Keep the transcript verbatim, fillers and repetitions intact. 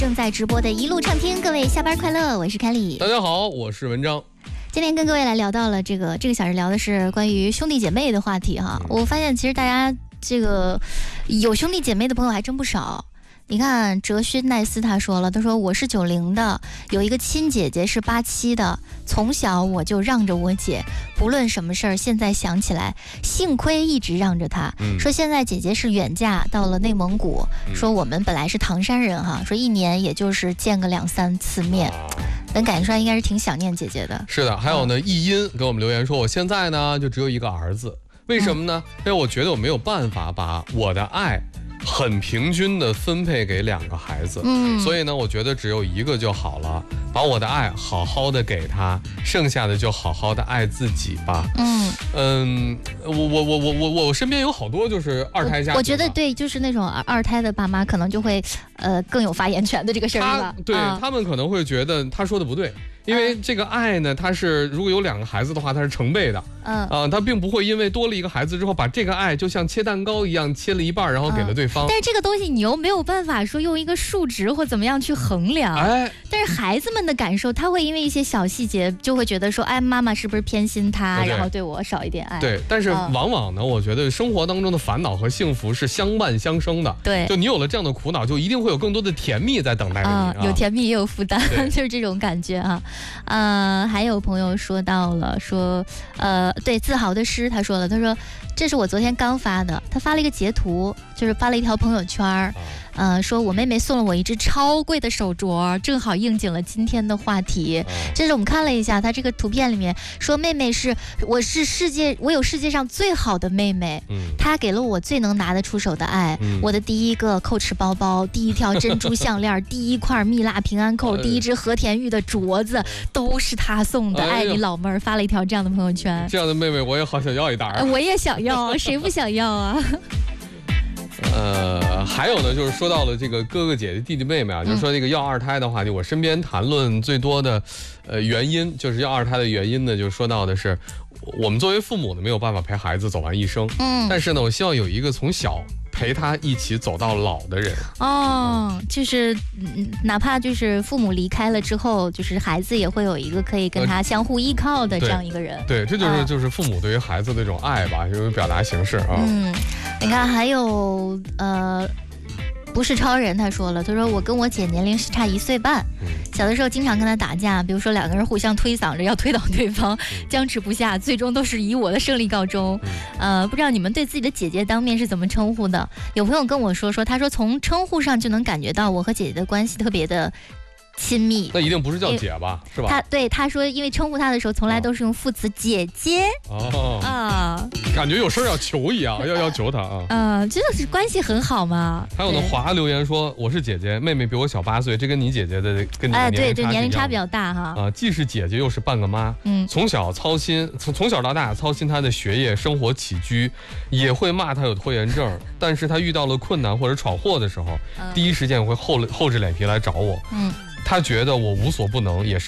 正在直播的一路畅听，各位下班快乐，我是凯里。 大家好，我是文章。 今天跟各位来聊到了这个这个小时聊的是关于兄弟姐妹的话题哈。嗯、我发现其实大家这个有兄弟姐妹的朋友还真不少。你看哲勋奈斯他说了，他说我是九零的，有一个亲姐姐是八七的，从小我就让着我姐，不论什么事儿，现在想起来幸亏一直让着她、嗯、说现在姐姐是远嫁到了内蒙古、嗯、说我们本来是唐山人哈，说一年也就是见个两三次面，能感觉出来应该是挺想念姐姐的。 是的，还有呢，易音给我们留言说，我现在呢就只有一个儿子，为什么呢、嗯、因为我觉得我没有办法把我的爱很平均的分配给两个孩子，嗯，所以呢，我觉得只有一个就好了，把我的爱好好的给他，剩下的就好好的爱自己吧。嗯嗯，我我我我我我身边有好多就是二胎家庭、啊我， 我觉得对，就是那种二胎的爸妈可能就会呃更有发言权的这个事儿吧。 对、 啊、 他们可能会觉得他说的不对。因为这个爱呢，它是如果有两个孩子的话，它是成倍的，嗯啊，他并不会因为多了一个孩子之后，把这个爱就像切蛋糕一样切了一半，然后给了对方。 嗯、但是这个东西你又没有办法说用一个数值或怎么样去衡量。哎，但是孩子们的感受，他会因为一些小细节就会觉得说，哎，妈妈是不是偏心他，然后对我少一点爱。 对，但是往往呢，嗯、我觉得生活当中的烦恼和幸福是相伴相生的。对，就你有了这样的苦恼，就一定会有更多的甜蜜在等待着你。 啊、有甜蜜也有负担，就是这种感觉啊，啊。呃，还有朋友说到了，说，呃，对，自豪的诗，他说了，他说，这是我昨天刚发的，他发了一个截图，就是发了一条朋友圈，呃，说我妹妹送了我一只超贵的手镯，正好应景了今天的话题。这是我们看了一下，他这个图片里面说妹妹是，我是世界，我有世界上最好的妹妹，嗯，她给了我最能拿得出手的爱，嗯、我的第一个蔻驰包包，第一条珍珠项链，第一块蜜蜡平安扣，第一只和田玉的镯子，都是她送的。爱你老妹儿，发了一条这样的朋友圈。 这样的妹妹我也好想要一打、啊， 我也想要，谁不想要啊？ 呃，还有呢，就是说到了这个哥哥姐姐弟弟妹妹啊，嗯、就是说这个要二胎的话题，我身边谈论最多的，呃，原因就是要二胎的原因呢，就是说到的是，我们作为父母呢没有办法陪孩子走完一生，嗯，但是呢，我希望有一个从小陪他一起走到老的人。 哦，就是哪怕就是父母离开了之后，就是孩子也会有一个可以跟他相互依靠的这样一个人。呃、 对, 对，这就是、哦、就是父母对于孩子的这种爱吧，就是表达形式啊。 嗯，你看还有呃。不是超人，他说了，他说我跟我姐年龄是差一岁半，小的时候经常跟他打架，比如说两个人互相推搡着要推倒对方，僵持不下，最终都是以我的胜利告终。呃，不知道你们对自己的姐姐当面是怎么称呼的？有朋友跟我说说，他说从称呼上就能感觉到我和姐姐的关系特别的亲密。 那一定不是叫姐吧？是吧？ 他对他说，因为称呼他的时候从来都是用副词姐姐。哦啊， 感觉有事要求一样，要要求他啊。 嗯，真的是关系很好吗？ 还有呢，华留言说我是姐姐，妹妹比我小八岁，这跟你姐姐的跟你的哎对对年龄差比较大哈。 啊，既是姐姐又是半个妈。嗯，从小操心，从从小到大操心她的学业、生活起居，也会骂她有拖延症，但是她遇到了困难或者闯祸的时候，嗯、第一时间会厚厚着脸皮来找我。嗯。他觉得我无所不能，也是